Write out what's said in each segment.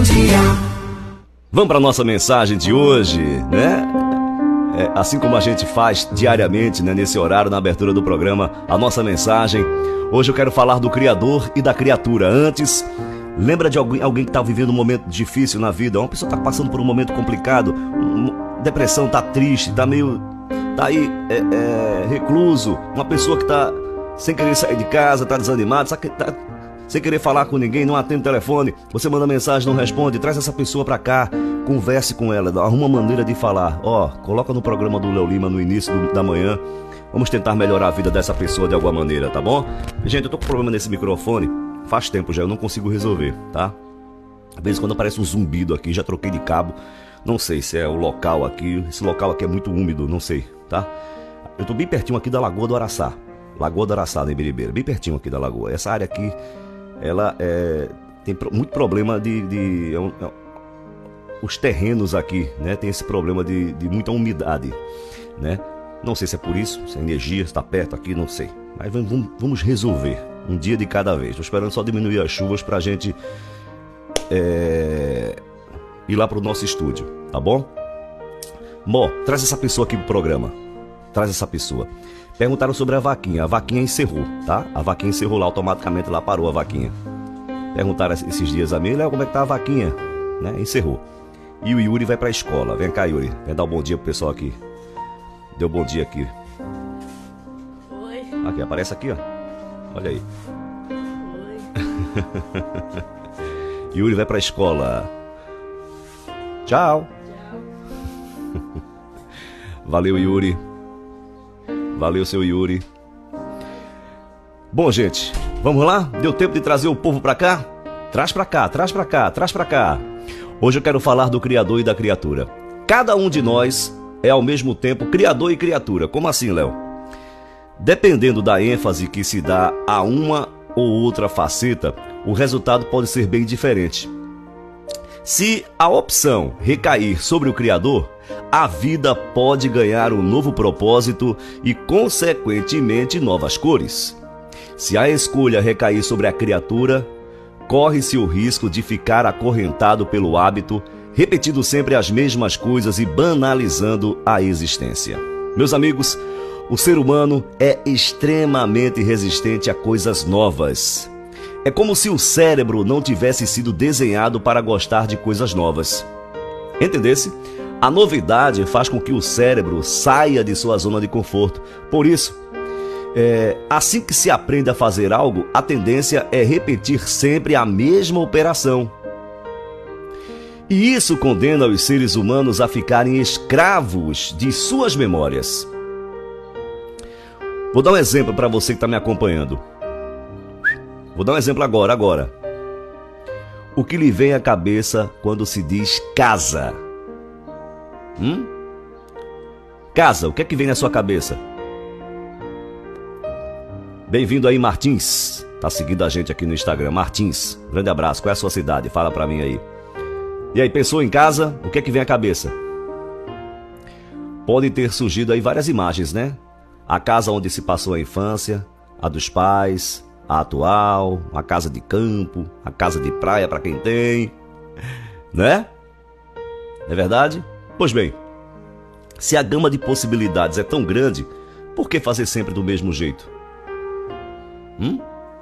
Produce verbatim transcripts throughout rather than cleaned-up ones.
Vamos para a nossa mensagem de hoje, né? É, assim como a gente faz diariamente, né, nesse horário, na abertura do programa, a nossa mensagem. Hoje eu quero falar do Criador e da criatura. Antes, lembra de alguém, alguém que está vivendo um momento difícil na vida? Uma pessoa está passando por um momento complicado, um, depressão, está triste, está meio... Está aí é, é, recluso. Uma pessoa que está sem querer sair de casa, está desanimada, está sem querer falar com ninguém, não atende o telefone. Você manda mensagem, não responde. Traz essa pessoa para cá, converse com ela, arruma uma maneira de falar. Ó, coloca no programa do Léo Lima no início do, da manhã. Vamos tentar melhorar a vida dessa pessoa de alguma maneira, tá bom? Gente, eu tô com problema nesse microfone. Faz tempo já, eu não consigo resolver, tá? Às vezes quando aparece um zumbido aqui, já troquei de cabo. Não sei se é o local aqui. Esse local aqui é muito úmido, não sei, tá? Eu tô bem pertinho aqui da Lagoa do Araçá. Lagoa do Araçá, na Ibiribeira. Bem pertinho aqui da lagoa. Essa área aqui, ela é, tem muito problema de... de é um, é, os terrenos aqui, né? Tem esse problema de, de muita umidade, né? Não sei se é por isso, se a energia está perto aqui, não sei. Mas vamos, vamos resolver, um dia de cada vez. Estou esperando só diminuir as chuvas para a gente é, ir lá para o nosso estúdio, tá bom? Bom, traz essa pessoa aqui pro programa. Traz essa pessoa. Perguntaram sobre a vaquinha. A vaquinha encerrou, tá? A vaquinha encerrou lá, automaticamente lá parou a vaquinha. Perguntaram esses dias a mim, Léo, como é que tá a vaquinha? Né? Encerrou. E o Yuri vai pra escola. Vem cá, Yuri. Vem dar um bom dia pro pessoal aqui. Deu bom dia aqui. Oi. Aqui, aparece aqui, ó. Olha aí. Oi. Yuri vai pra escola. Tchau. Tchau. Valeu, Yuri. Valeu, seu Yuri. Bom, gente, vamos lá? Deu tempo de trazer o povo pra cá? Traz pra cá, traz pra cá, traz pra cá. Hoje eu quero falar do Criador e da criatura. Cada um de nós é ao mesmo tempo Criador e criatura. Como assim, Léo? Dependendo da ênfase que se dá a uma ou outra faceta, o resultado pode ser bem diferente. Se a opção recair sobre o Criador, a vida pode ganhar um novo propósito e, consequentemente, novas cores. Se a escolha recair sobre a criatura, corre-se o risco de ficar acorrentado pelo hábito, repetindo sempre as mesmas coisas e banalizando a existência. Meus amigos, o ser humano é extremamente resistente a coisas novas. É como se o cérebro não tivesse sido desenhado para gostar de coisas novas. Entendesse? A novidade faz com que o cérebro saia de sua zona de conforto. Por isso, é, assim que se aprende a fazer algo, a tendência é repetir sempre a mesma operação. E isso condena os seres humanos a ficarem escravos de suas memórias. Vou dar um exemplo para você que está me acompanhando. Vou dar um exemplo agora, agora. O que lhe vem à cabeça quando se diz casa? Hum? Casa, o que é que vem na sua cabeça? Bem-vindo aí, Martins. Tá seguindo a gente aqui no Instagram. Martins, grande abraço. Qual é a sua cidade? Fala pra mim aí. E aí, pensou em casa? O que é que vem à cabeça? Podem ter surgido aí várias imagens, né? A casa onde se passou a infância, a dos pais, a atual, a casa de campo, a casa de praia para quem tem, né? Não é verdade? Pois bem, se a gama de possibilidades é tão grande, por que fazer sempre do mesmo jeito? Hum?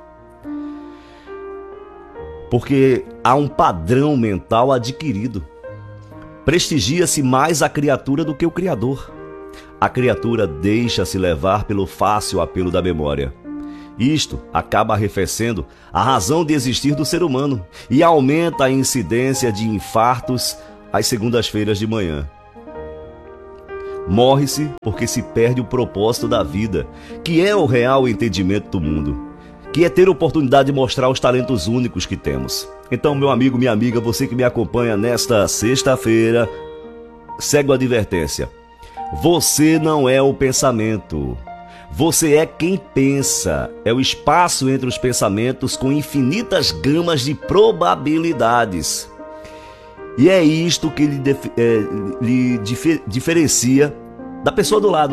Porque há um padrão mental adquirido. Prestigia-se mais a criatura do que o Criador. A criatura deixa-se levar pelo fácil apelo da memória. Isto acaba arrefecendo a razão de existir do ser humano e aumenta a incidência de infartos às segundas-feiras de manhã. Morre-se porque se perde o propósito da vida, que é o real entendimento do mundo, que é ter a oportunidade de mostrar os talentos únicos que temos. Então, meu amigo, minha amiga, você que me acompanha nesta sexta-feira, segue a advertência. Você não é o pensamento. Você é quem pensa. É o espaço entre os pensamentos com infinitas gamas de probabilidades. E é isto que lhe, dif- é, lhe dif- diferencia da pessoa do lado.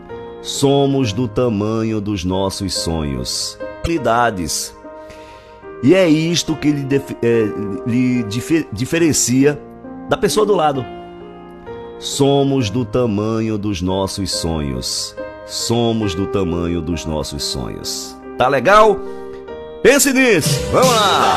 Somos do tamanho dos nossos sonhos. E é isto que lhe, dif- é, lhe difer- diferencia da pessoa do lado. Somos do tamanho dos nossos sonhos. Somos do tamanho dos nossos sonhos. Tá legal? Pense nisso. Vamos lá!